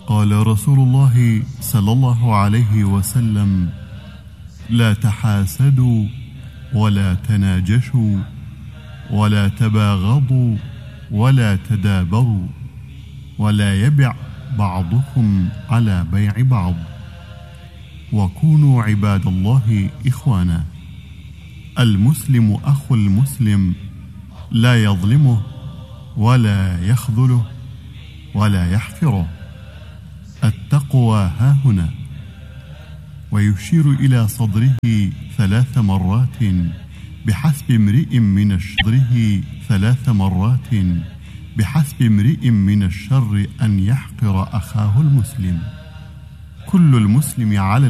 قال رسول الله صلى الله عليه وسلم: لا تحاسدوا ولا تناجشوا ولا تباغضوا ولا تدابروا ولا يبع بعضكم على بيع بعض، وكونوا عباد الله إخوانا. المسلم أخو المسلم لا يظلمه ولا يخذله ولا يحقره. التقوى هاهنا. ويشير إلى صدره 3 مرات بحسب امرئ من الشر أن يحقر أخاه المسلم. كل المسلم على